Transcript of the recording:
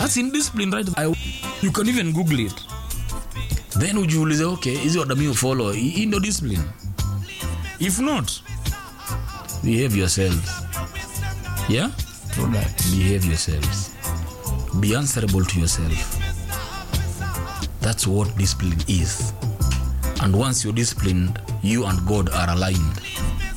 That's indiscipline, right? You can even Google it. Then ujiulize, okay, is what you follow? In no discipline. If not, behave yourselves. Yeah? Behave yourselves. Be answerable to yourself. That's what discipline is. And once you're disciplined, you and God are aligned.